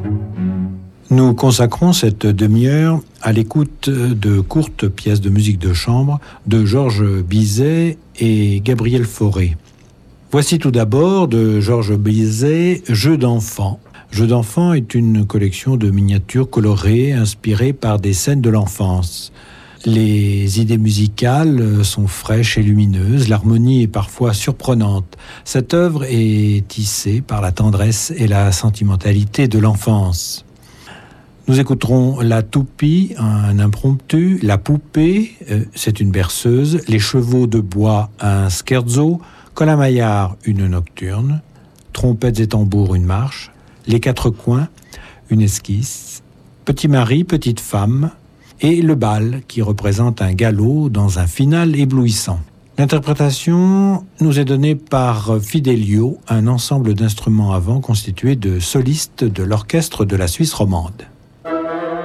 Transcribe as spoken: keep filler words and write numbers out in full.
Nous consacrons cette demi-heure à l'écoute de courtes pièces de musique de chambre de Georges Bizet et Gabriel Fauré. Voici tout d'abord de Georges Bizet, Jeux d'enfants. Jeux d'enfants est une collection de miniatures colorées inspirées par des scènes de l'enfance. Les idées musicales sont fraîches et lumineuses, l'harmonie est parfois surprenante. Cette œuvre est tissée par la tendresse et la sentimentalité de l'enfance. Nous écouterons La Toupie, un impromptu, La Poupée, euh, c'est une berceuse, Les Chevaux de Bois, un scherzo, Colin-Maillard, une nocturne, Trompettes et tambours, une marche, Les Quatre Coins, une esquisse, Petit Marie, Petite Femme, et Le Bal, qui représente un galop dans un final éblouissant. L'interprétation nous est donnée par Fidelio, un ensemble d'instruments à vent constitué de solistes de l'orchestre de la Suisse romande.